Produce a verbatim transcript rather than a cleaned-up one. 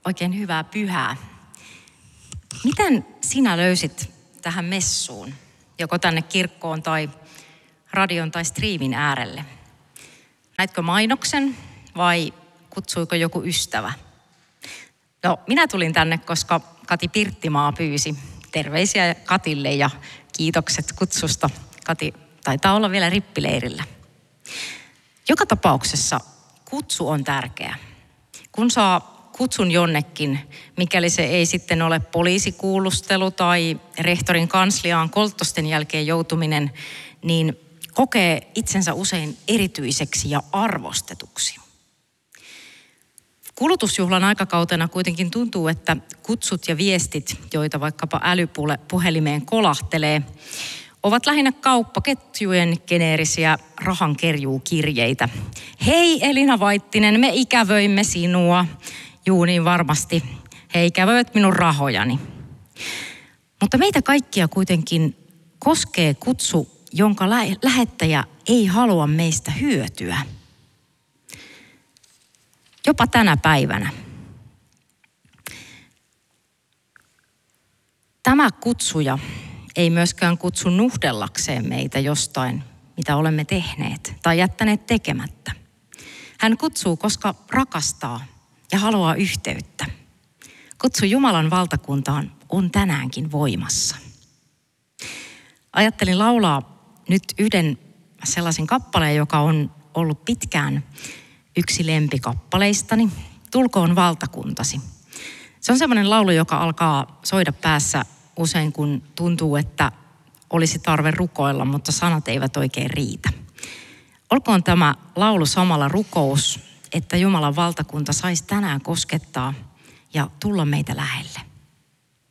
Oikein hyvää pyhää. Miten sinä löysit tähän messuun, joko tänne kirkkoon tai radion tai striimin äärelle? Näitkö mainoksen vai kutsuiko joku ystävä? No, minä tulin tänne, koska Kati Pirttimaa pyysi. Terveisiä Katille ja kiitokset kutsusta. Kati taitaa olla vielä rippileirillä. Joka tapauksessa kutsu on tärkeä. Kun saa kutsun jonnekin, mikäli se ei sitten ole poliisikuulustelu tai rehtorin kansliaan kolttosten jälkeen joutuminen, niin kokee itsensä usein erityiseksi ja arvostetuksi. Kulutusjuhlan aikakautena kuitenkin tuntuu, että kutsut ja viestit, joita vaikkapa älypuhelimeen kolahtelee, ovat lähinnä kauppaketjujen geneerisiä rahankerjuukirjeitä. Hei Elina Vaittinen, me ikävöimme sinua. Juu, niin varmasti. He ikävöivät minun rahojani. Mutta meitä kaikkia kuitenkin koskee kutsu, jonka lähettäjä ei halua meistä hyötyä. Jopa tänä päivänä. Tämä kutsuja ei myöskään kutsu nuhdellakseen meitä jostain, mitä olemme tehneet tai jättäneet tekemättä. Hän kutsuu, koska rakastaa ja haluaa yhteyttä. Kutsu Jumalan valtakuntaan on tänäänkin voimassa. Ajattelin laulaa nyt yhden sellaisen kappaleen, joka on ollut pitkään yksi lempikappaleistani. Tulkoon valtakuntasi. Se on sellainen laulu, joka alkaa soida päässä usein, kun tuntuu, että olisi tarve rukoilla, mutta sanat eivät oikein riitä. Olkoon tämä laulu samalla rukous, että Jumalan valtakunta saisi tänään koskettaa ja tulla meitä lähelle.